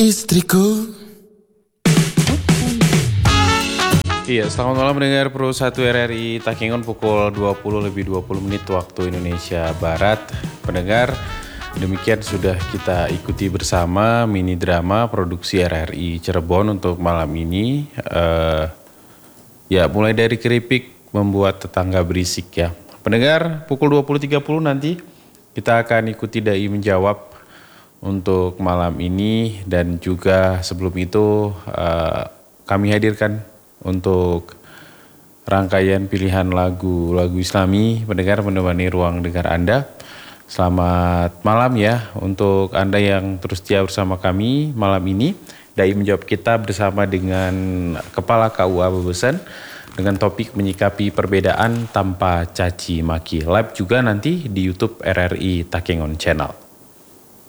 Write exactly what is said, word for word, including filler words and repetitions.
istriku. Iya, selamat malam mendengar Pro satu R R I Takengon pukul dua puluh lebih dua puluh menit waktu Indonesia Barat. Pendengar, demikian sudah kita ikuti bersama mini drama produksi R R I Cirebon untuk malam ini. Uh, ya, mulai dari keripik membuat tetangga berisik ya. Pendengar, pukul dua puluh tiga puluh nanti kita akan ikuti Dai Menjawab untuk malam ini. Dan juga sebelum itu uh, kami hadirkan untuk rangkaian pilihan lagu-lagu Islami pendengar menemani ruang dengar Anda. Selamat malam ya untuk Anda yang terus setia bersama kami malam ini. Dai Menjawab kita bersama dengan Kepala K U A Babesen dengan topik menyikapi perbedaan tanpa caci maki. Live juga nanti di YouTube R R I Takengon Channel.